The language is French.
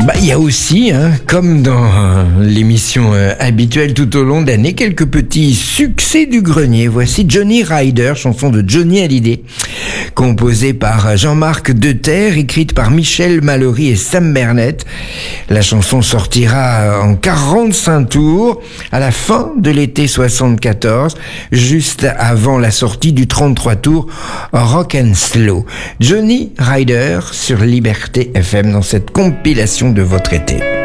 Il y a aussi, comme dans l'émission habituelle tout au long de l'année, quelques petits succès du grenier. Voici Johnny Rider, chanson de Johnny Hallyday, composée par Jean-Marc Deterre, écrite par Michel Mallory et Sam Bernett. La chanson sortira en 45 tours à la fin de l'été 74, juste avant la sortie du 33 tours Rock and Slow. Johnny Rider sur Liberté FM dans cette compilation de votre été.